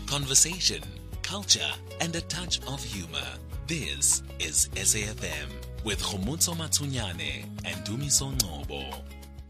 conversation, culture, and a touch of humor. This is SAFM with Khomotso Matsunyane and Dumiso Ngcobo.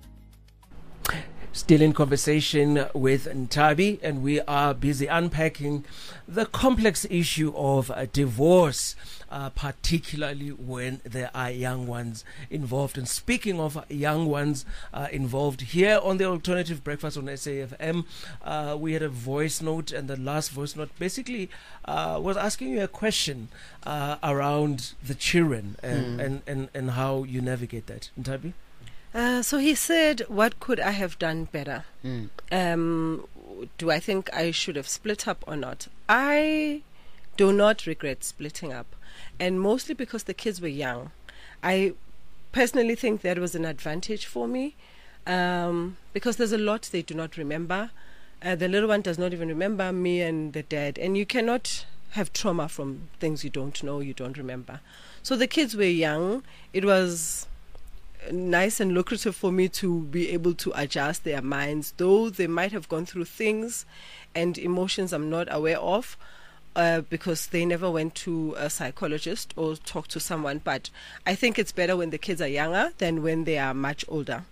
Still in conversation with Ntabi, and we are busy unpacking the complex issue of divorce, particularly when there are young ones involved. And speaking of young ones involved, here on the Alternative Breakfast on SAFM, we had a voice note, and the last voice note basically was asking you a question around the children and how you navigate that. Ntabi? So he said, what could I have done better? Do I think I should have split up or not? I do not regret splitting up. And mostly because the kids were young. I personally think that was an advantage for me because there's a lot they do not remember. The little one does not even remember me and the dad. And you cannot have trauma from things you don't know, you don't remember. So the kids were young. It was nice and lucrative for me to be able to adjust their minds, though they might have gone through things and emotions I'm not aware of because they never went to a psychologist or talked to someone. But I think it's better when the kids are younger than when they are much older.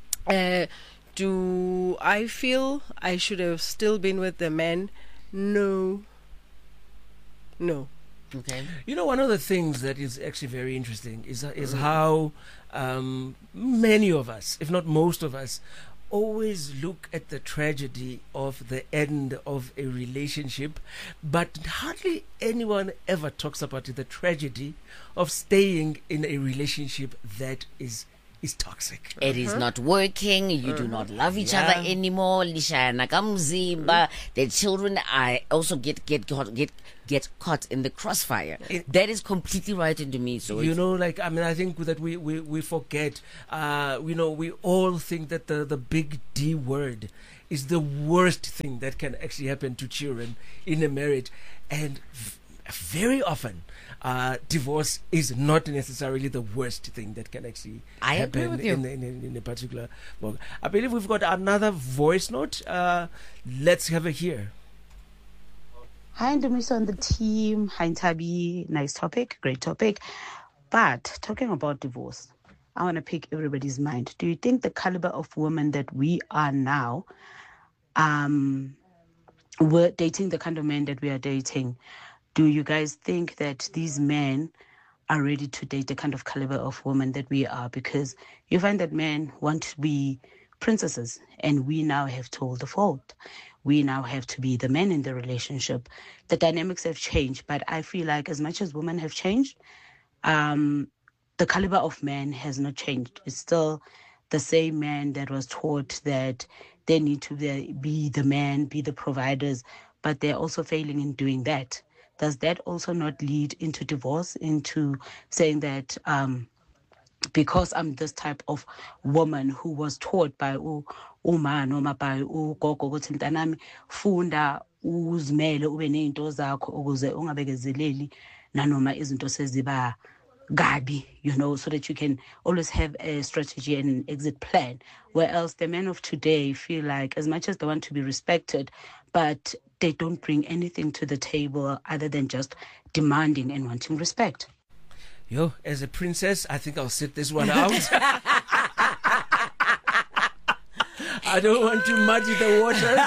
Do I feel I should have still been with the man? No. Okay. You know, one of the things that is actually very interesting is how many of us, if not most of us, always look at the tragedy of the end of a relationship, but hardly anyone ever talks about the tragedy of staying in a relationship that is toxic. It is not working. You do not love each other anymore. Lishayana kamzimba. The children also get caught in the crossfire. That is completely right into me. So I think that we forget. We all think that the big D word is the worst thing that can actually happen to children in a marriage, and very often divorce is not necessarily the worst thing that can actually happen in a particular book. I believe we've got another voice note. Let's have it here. Hi, Ndumiso and the team. Hi, Ntabi. Nice topic, great topic. But talking about divorce, I want to pick everybody's mind. Do you think the caliber of women that we are now, we're dating the kind of men that we are dating, do you guys think that these men are ready to date the kind of caliber of women that we are? Because you find that men want to be princesses, and we now have to hold the fort. We now have to be the men in the relationship. The dynamics have changed, but I feel like as much as women have changed, the caliber of men has not changed. It's still the same man that was taught that they need to be the man, be the providers, but they're also failing in doing that. Does that also not lead into divorce, into saying that because I'm this type of woman who was taught by uma noma by ugogo ukuthi mntanami funda uzimele ube nezinto zakho ukuze ungabekezeleli nanoma izinto seziba gabi, so that you can always have a strategy and an exit plan. Where else the men of today feel like as much as they want to be respected, but they don't bring anything to the table other than just demanding and wanting respect. As a princess, I think I'll sit this one out. I don't want to muddy the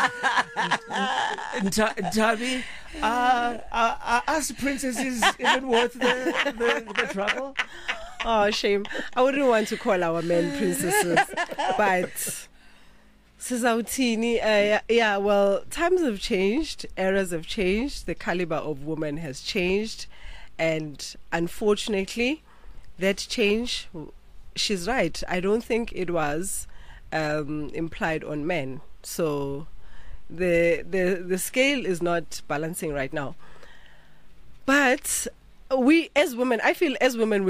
waters. Ntabi, are us princesses even worth the trouble? Oh, shame. I wouldn't want to call our men princesses, but Sizawutini, well, times have changed, eras have changed, the caliber of woman has changed, and unfortunately, that change, she's right. I don't think it was implied on men. So the scale is not balancing right now. But we as women, I feel as women,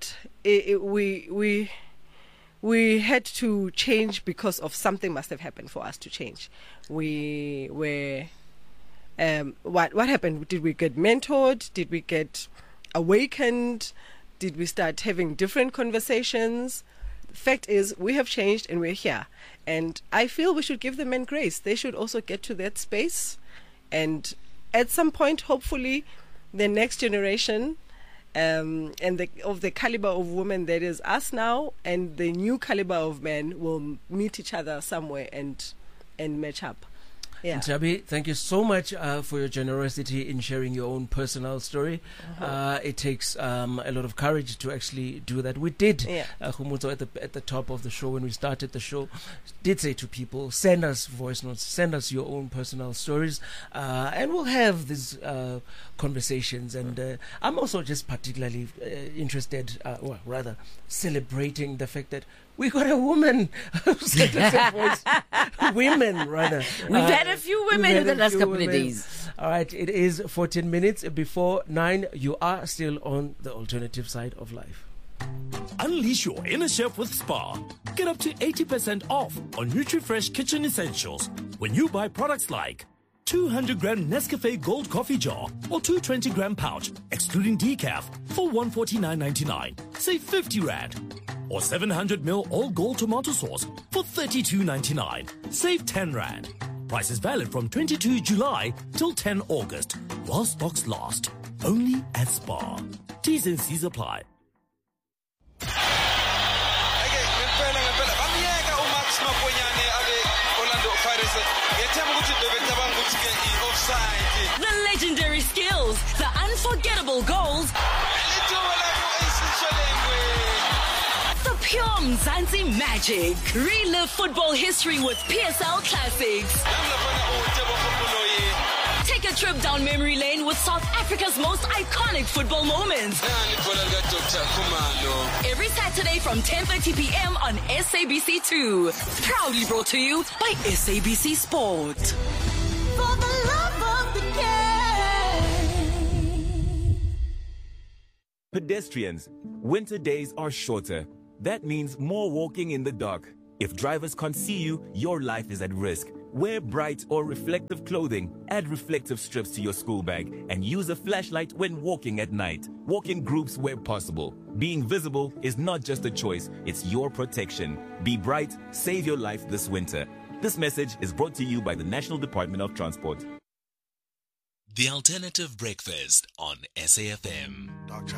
we had to change because of something must have happened for us to change. We were what happened? Did we get mentored? Did we get awakened? Did we start having different conversations? The fact is, we have changed and we're here. And I feel we should give the men grace. They should also get to that space and at some point, hopefully, the next generation and of the caliber of women that is us now and the new caliber of men will meet each other somewhere and match up. Yeah. Ntabi, thank you so much for your generosity in sharing your own personal story. It takes a lot of courage to actually do that. We did, Khomotso, at the top of the show, when we started the show, did say to people, send us voice notes, send us your own personal stories, and we'll have these conversations. And I'm also just particularly interested, or rather celebrating the fact that we got a woman who sent us a voice. Women, rather. We've had a few women in the last couple of days. All right, it is 14 minutes before 9. You are still on the alternative side of life. Unleash your inner chef with Spar. Get up to 80% off on NutriFresh kitchen essentials when you buy products like 200-gram Nescafe Gold coffee jar or 220-gram pouch, excluding decaf, for $149.99. Save 50 Rand. Or 700ml all gold tomato sauce for $32.99. Save 10 Rand. Price is valid from 22 July till 10 August. While stocks last. Only at Spar. T's and C's apply. The legendary skills, the unforgettable goals, the pure Mzansi magic. Relive football history with PSL Classics. Take a trip down memory lane with South Africa's most iconic football moments. Every Saturday from 10:30 p.m. on SABC2. Proudly brought to you by SABC Sport. For the love of the game. Pedestrians, winter days are shorter. That means more walking in the dark. If drivers can't see you, your life is at risk. Wear bright or reflective clothing, add reflective strips to your school bag, and use a flashlight when walking at night. Walk in groups where possible. Being visible is not just a choice, it's your protection. Be bright, save your life this winter. This message is brought to you by the National Department of Transport. The Alternative Breakfast on SAFM.